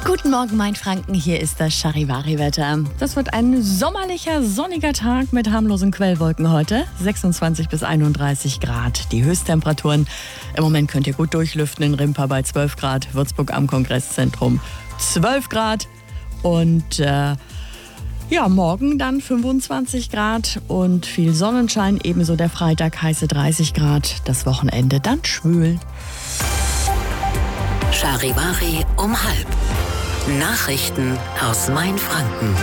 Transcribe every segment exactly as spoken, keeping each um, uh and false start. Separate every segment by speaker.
Speaker 1: Guten Morgen, mein Franken, hier ist das Charivari-Wetter. Das wird ein sommerlicher, sonniger Tag mit harmlosen Quellwolken heute. sechsundzwanzig bis einunddreißig Grad. Die Höchsttemperaturen. Im Moment könnt ihr gut durchlüften in Rimpa bei zwölf Grad. Würzburg am Kongresszentrum zwölf Grad. Und äh, ja, morgen dann fünfundzwanzig Grad und viel Sonnenschein. Ebenso der Freitag, heiße dreißig Grad. Das Wochenende dann schwül.
Speaker 2: Charivari um halb. Nachrichten aus Mainfranken.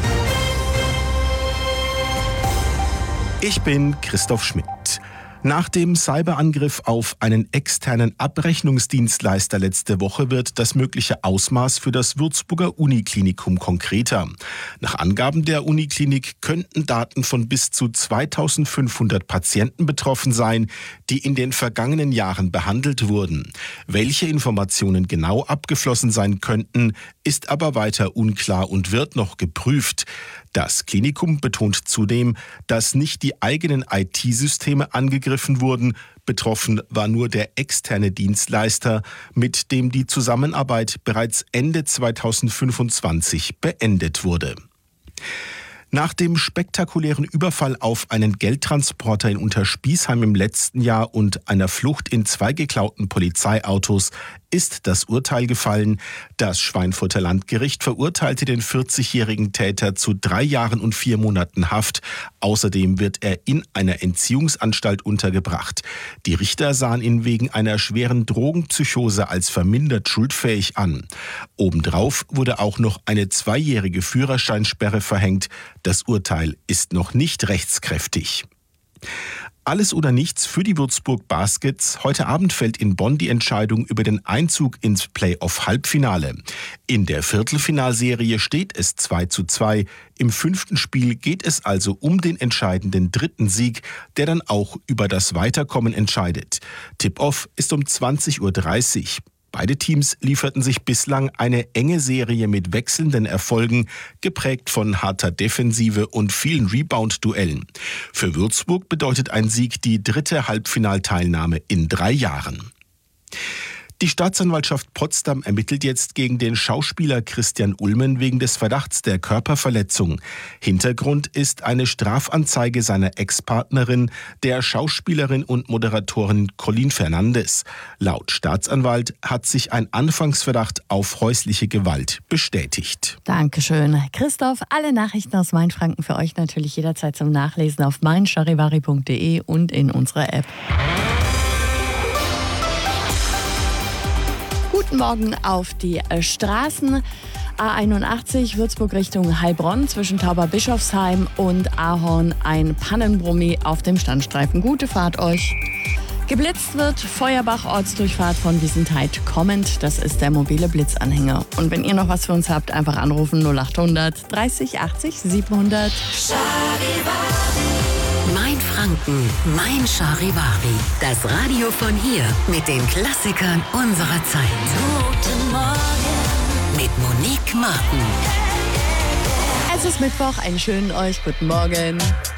Speaker 3: Ich bin Christoph Schmidt. Nach dem Cyberangriff auf einen externen Abrechnungsdienstleister letzte Woche wird das mögliche Ausmaß für das Würzburger Uniklinikum konkreter. Nach Angaben der Uniklinik könnten Daten von bis zu zweitausendfünfhundert Patienten betroffen sein, die in den vergangenen Jahren behandelt wurden. Welche Informationen genau abgeflossen sein könnten, ist aber weiter unklar und wird noch geprüft. Das Klinikum betont zudem, dass nicht die eigenen I T-Systeme angegriffen wurden. Betroffen war nur der externe Dienstleister, mit dem die Zusammenarbeit bereits Ende zweitausendfünfundzwanzig beendet wurde. Nach dem spektakulären Überfall auf einen Geldtransporter in Unterspießheim im letzten Jahr und einer Flucht in zwei geklauten Polizeiautos ist das Urteil gefallen. Das Schweinfurter Landgericht verurteilte den vierzigjährigen Täter zu drei Jahren und vier Monaten Haft. Außerdem wird er in einer Entziehungsanstalt untergebracht. Die Richter sahen ihn wegen einer schweren Drogenpsychose als vermindert schuldfähig an. Obendrauf wurde auch noch eine zweijährige Führerscheinsperre verhängt. Das Urteil ist noch nicht rechtskräftig. Alles oder nichts für die Würzburg Baskets. Heute Abend fällt in Bonn die Entscheidung über den Einzug ins Playoff-Halbfinale. In der Viertelfinalserie steht es zwei zu zwei. Im fünften Spiel geht es also um den entscheidenden dritten Sieg, der dann auch über das Weiterkommen entscheidet. Tip-Off ist um zwanzig Uhr dreißig. Beide Teams lieferten sich bislang eine enge Serie mit wechselnden Erfolgen, geprägt von harter Defensive und vielen Rebound-Duellen. Für Würzburg bedeutet ein Sieg die dritte Halbfinalteilnahme in drei Jahren. Die Staatsanwaltschaft Potsdam ermittelt jetzt gegen den Schauspieler Christian Ulmen wegen des Verdachts der Körperverletzung. Hintergrund ist eine Strafanzeige seiner Ex-Partnerin, der Schauspielerin und Moderatorin Colleen Fernandes. Laut Staatsanwalt hat sich ein Anfangsverdacht auf häusliche Gewalt bestätigt.
Speaker 1: Dankeschön, Christoph. Alle Nachrichten aus Mainfranken für euch natürlich jederzeit zum Nachlesen auf mein charivari punkt de und in unserer App. Guten Morgen auf die Straßen. A einundachtzig Würzburg Richtung Heilbronn zwischen Tauberbischofsheim und Ahorn ein Pannenbrummi auf dem Standstreifen. Gute Fahrt euch. Geblitzt wird Feuerbach Ortsdurchfahrt von Wiesenthal kommend. Das ist der mobile Blitzanhänger. Und wenn ihr noch was für uns habt, einfach anrufen null achthundert dreißig achtzig siebenhundert.
Speaker 2: Mainfranken, mein Charivari. Das Radio von hier mit den Klassikern unserer Zeit. Guten Morgen mit Monique Martin.
Speaker 1: Es ist Mittwoch, einen schönen euch guten Morgen.